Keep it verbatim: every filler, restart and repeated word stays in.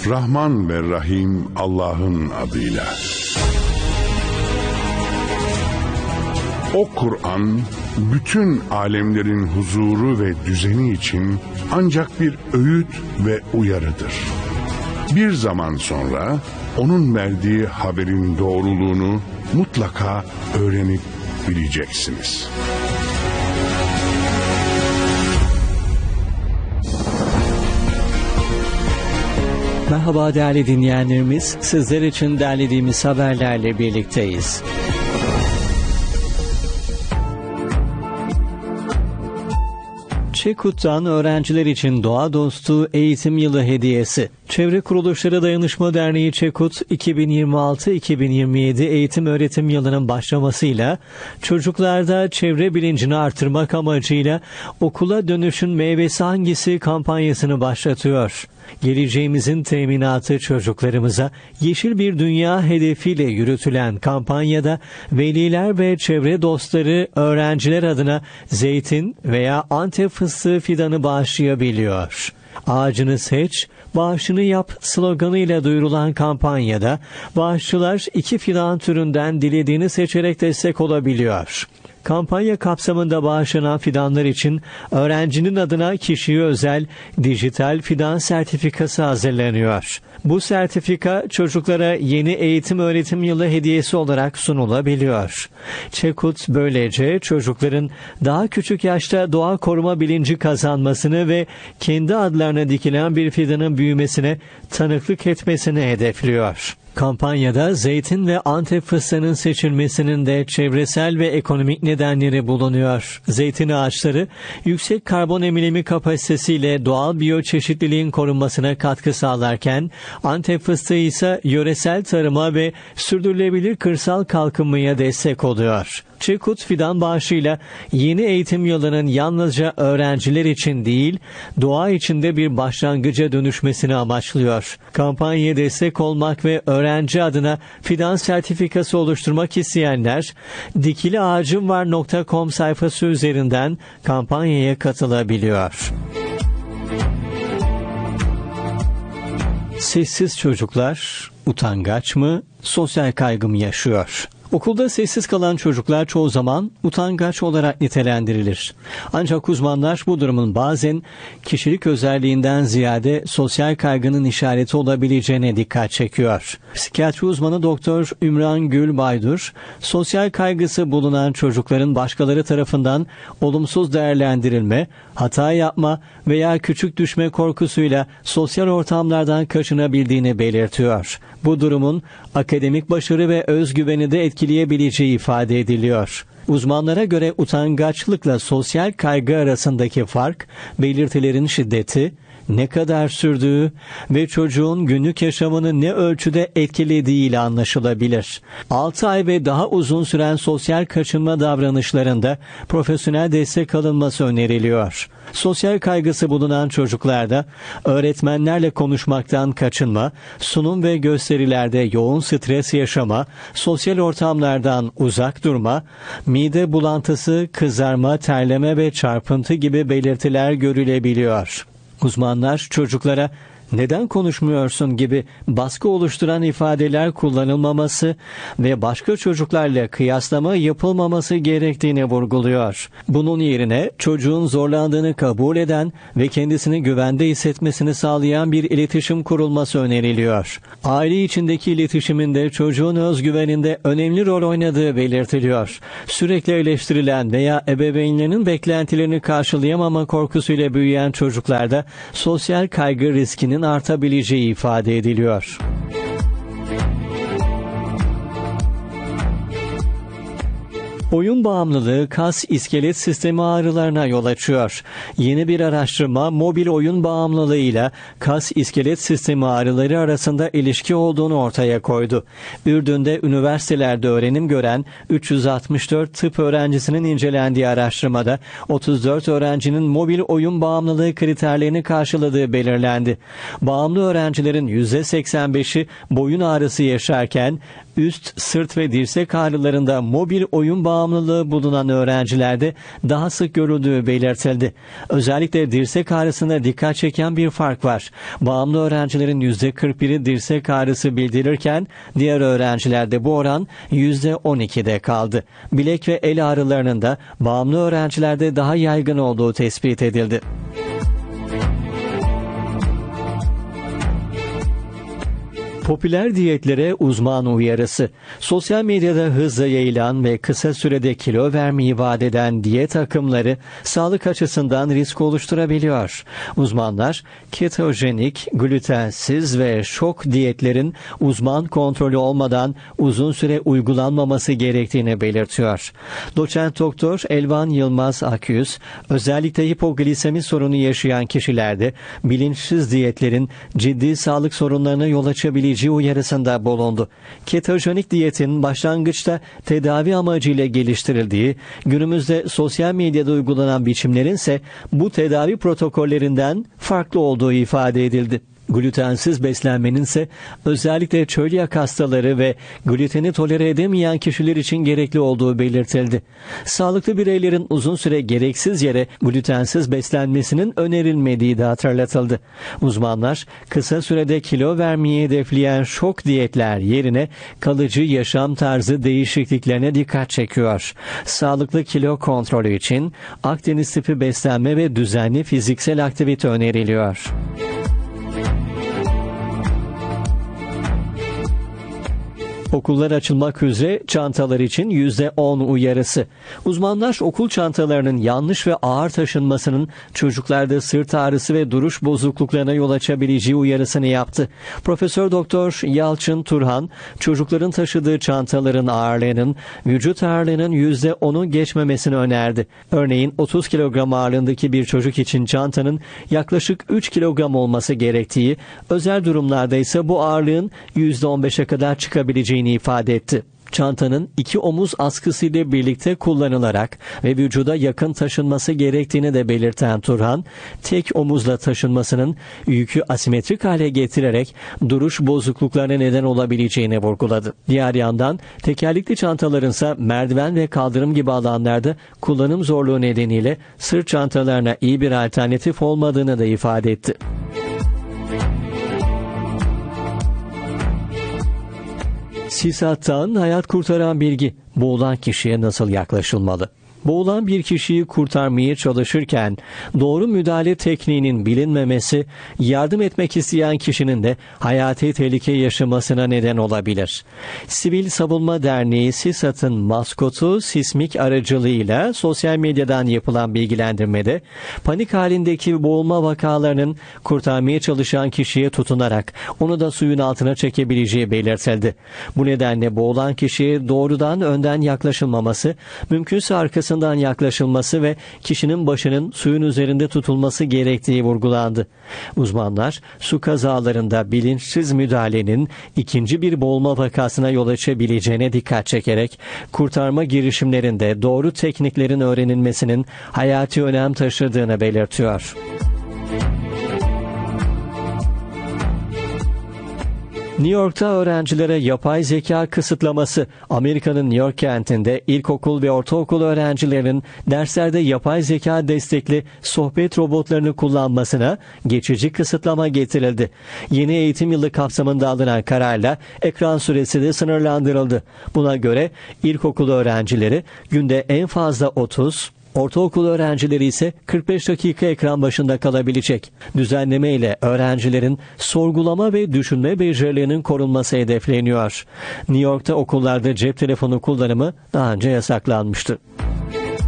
Rahman ve Rahim Allah'ın adıyla. O Kur'an, bütün alemlerin huzuru ve düzeni için ancak bir öğüt ve uyarıdır. Bir zaman sonra onun verdiği haberin doğruluğunu mutlaka öğrenip bileceksiniz. Merhaba değerli dinleyenlerimiz, sizler için derlediğimiz haberlerle birlikteyiz. ÇEKUT'tan öğrenciler için doğa dostu eğitim yılı hediyesi. Çevre Kuruluşları Dayanışma Derneği ÇEKUT iki bin yirmi altı iki bin yirmi yedi eğitim öğretim yılının başlamasıyla çocuklarda çevre bilincini artırmak amacıyla okula dönüşün meyvesi hangisi kampanyasını başlatıyor. Geleceğimizin teminatı çocuklarımıza yeşil bir dünya hedefiyle yürütülen kampanyada veliler ve çevre dostları öğrenciler adına zeytin veya Antep fıstığı fidanı bağışlayabiliyor. Ağacını seç, bağışını yap sloganıyla duyurulan kampanyada bağışçılar iki fidan türünden dilediğini seçerek destek olabiliyor. Kampanya kapsamında bağışlanan fidanlar için öğrencinin adına kişiye özel dijital fidan sertifikası hazırlanıyor. Bu sertifika çocuklara yeni eğitim öğretim yılı hediyesi olarak sunulabiliyor. ÇEKUT böylece çocukların daha küçük yaşta doğa koruma bilinci kazanmasını ve kendi adlarına dikilen bir fidanın büyümesine tanıklık etmesini hedefliyor. Kampanyada zeytin ve Antep fıstığının seçilmesinin de çevresel ve ekonomik nedenleri bulunuyor. Zeytin ağaçları yüksek karbon emilimi kapasitesiyle doğal biyoçeşitliliğin korunmasına katkı sağlarken Antep fıstığı ise yöresel tarıma ve sürdürülebilir kırsal kalkınmaya destek oluyor. ÇEKUT fidan bağışıyla yeni eğitim yılının yalnızca öğrenciler için değil, doğa içinde bir başlangıca dönüşmesini amaçlıyor. Kampanyaya destek olmak ve öğrenci adına fidan sertifikası oluşturmak isteyenler dikiliağacımvar nokta com sayfası üzerinden kampanyaya katılabiliyor. Sessiz çocuklar utangaç mı, sosyal kaygı mı yaşıyor? Okulda sessiz kalan çocuklar çoğu zaman utangaç olarak nitelendirilir. Ancak uzmanlar bu durumun bazen kişilik özelliğinden ziyade sosyal kaygının işareti olabileceğine dikkat çekiyor. Psikiyatri uzmanı Doktor Ümran Gül Baydur, sosyal kaygısı bulunan çocukların başkaları tarafından olumsuz değerlendirilme, hata yapma veya küçük düşme korkusuyla sosyal ortamlardan kaçınabildiğini belirtiyor. Bu durumun akademik başarı ve özgüveni de etkileyebileceği ifade ediliyor. Uzmanlara göre utangaçlıkla sosyal kaygı arasındaki fark, belirtilerin şiddeti, ne kadar sürdüğü ve çocuğun günlük yaşamını ne ölçüde etkilediği ile anlaşılabilir. altı ay ve daha uzun süren sosyal kaçınma davranışlarında profesyonel destek alınması öneriliyor. Sosyal kaygısı bulunan çocuklarda öğretmenlerle konuşmaktan kaçınma, sunum ve gösterilerde yoğun stres yaşama, sosyal ortamlardan uzak durma, mide bulantısı, kızarma, terleme ve çarpıntı gibi belirtiler görülebiliyor. Uzmanlar çocuklara "neden konuşmuyorsun" gibi baskı oluşturan ifadeler kullanılmaması ve başka çocuklarla kıyaslama yapılmaması gerektiğini vurguluyor. Bunun yerine çocuğun zorlandığını kabul eden ve kendisini güvende hissetmesini sağlayan bir iletişim kurulması öneriliyor. Aile içindeki iletişimin de çocuğun özgüveninde önemli rol oynadığı belirtiliyor. Sürekli eleştirilen veya ebeveynlerinin beklentilerini karşılayamama korkusuyla büyüyen çocuklarda sosyal kaygı riskinin artabileceği ifade ediliyor. Oyun bağımlılığı kas iskelet sistemi ağrılarına yol açıyor. Yeni bir araştırma mobil oyun bağımlılığıyla kas iskelet sistemi ağrıları arasında ilişki olduğunu ortaya koydu. Ürdün'de üniversitelerde öğrenim gören üç yüz altmış dört tıp öğrencisinin incelendiği araştırmada otuz dört öğrencinin mobil oyun bağımlılığı kriterlerini karşıladığı belirlendi. Bağımlı öğrencilerin yüzde seksen beşi boyun ağrısı yaşarken üst, sırt ve dirsek ağrılarında mobil oyun bağımlılığı bulunan öğrencilerde daha sık görüldüğü belirtildi. Özellikle dirsek ağrısına dikkat çeken bir fark var. Bağımlı öğrencilerin yüzde kırk biri dirsek ağrısı bildirirken diğer öğrencilerde bu oran yüzde on ikide kaldı. Bilek ve el ağrılarının da bağımlı öğrencilerde daha yaygın olduğu tespit edildi. Popüler diyetlere uzman uyarısı. Sosyal medyada hızla yayılan ve kısa sürede kilo vermeyi vaat eden diyet akımları sağlık açısından risk oluşturabiliyor. Uzmanlar ketojenik, glutensiz ve şok diyetlerin uzman kontrolü olmadan uzun süre uygulanmaması gerektiğini belirtiyor. Doçent Doktor Elvan Yılmaz Akyüz, özellikle hipoglisemi sorunu yaşayan kişilerde bilinçsiz diyetlerin ciddi sağlık sorunlarına yol açabileceği uyarısında bulundu. Ketojenik diyetin başlangıçta tedavi amacıyla geliştirildiği, günümüzde sosyal medyada uygulanan biçimlerin ise bu tedavi protokollerinden farklı olduğu ifade edildi. Glutensiz beslenmenin ise özellikle çölyak hastaları ve gluteni tolere edemeyen kişiler için gerekli olduğu belirtildi. Sağlıklı bireylerin uzun süre gereksiz yere glutensiz beslenmesinin önerilmediği de hatırlatıldı. Uzmanlar kısa sürede kilo vermeyi hedefleyen şok diyetler yerine kalıcı yaşam tarzı değişikliklerine dikkat çekiyor. Sağlıklı kilo kontrolü için Akdeniz tipi beslenme ve düzenli fiziksel aktivite öneriliyor. Okullar açılmak üzere çantalar için yüzde on uyarısı. Uzmanlar okul çantalarının yanlış ve ağır taşınmasının çocuklarda sırt ağrısı ve duruş bozukluklarına yol açabileceği uyarısını yaptı. Profesör Doktor Yalçın Turhan, çocukların taşıdığı çantaların ağırlığının vücut ağırlığının yüzde onu geçmemesini önerdi. Örneğin otuz kilogram ağırlığındaki bir çocuk için çantanın yaklaşık üç kilogram olması gerektiği, özel durumlarda ise bu ağırlığın yüzde on beşe kadar çıkabileceği ifade etti. Çantanın iki omuz askısıyla birlikte kullanılarak ve vücuda yakın taşınması gerektiğini de belirten Turhan, tek omuzla taşınmasının yükü asimetrik hale getirerek duruş bozukluklarına neden olabileceğini vurguladı. Diğer yandan tekerlekli çantaların ise merdiven ve kaldırım gibi alanlarda kullanım zorluğu nedeniyle sırt çantalarına iyi bir alternatif olmadığını da ifade etti. SİSAT'tan hayat kurtaran bilgi. Boğulan kişiye nasıl yaklaşılmalı? Boğulan bir kişiyi kurtarmaya çalışırken doğru müdahale tekniğinin bilinmemesi, yardım etmek isteyen kişinin de hayati tehlike yaşamasına neden olabilir. Sivil Savunma Derneği SİSAT'ın maskotu sismik aracılığıyla sosyal medyadan yapılan bilgilendirmede panik halindeki boğulma vakalarının kurtarmaya çalışan kişiye tutunarak onu da suyun altına çekebileceği belirtildi. Bu nedenle boğulan kişiye doğrudan önden yaklaşılmaması, mümkünse arkasından yaklaşılması ve kişinin başının suyun üzerinde tutulması gerektiği vurgulandı. Uzmanlar su kazalarında bilinçsiz müdahalenin ikinci bir boğulma vakasına yol açabileceğine dikkat çekerek kurtarma girişimlerinde doğru tekniklerin öğrenilmesinin hayati önem taşıdığını belirtiyor. New York'ta öğrencilere yapay zeka kısıtlaması. Amerika'nın New York kentinde ilkokul ve ortaokul öğrencilerinin derslerde yapay zeka destekli sohbet robotlarını kullanmasına geçici kısıtlama getirildi. Yeni eğitim yılı kapsamında alınan kararla ekran süresi de sınırlandırıldı. Buna göre ilkokul öğrencileri günde en fazla otuz, ortaokul öğrencileri ise kırk beş dakika ekran başında kalabilecek. Düzenleme ile öğrencilerin sorgulama ve düşünme becerilerinin korunması hedefleniyor. New York'ta okullarda cep telefonu kullanımı daha önce yasaklanmıştı.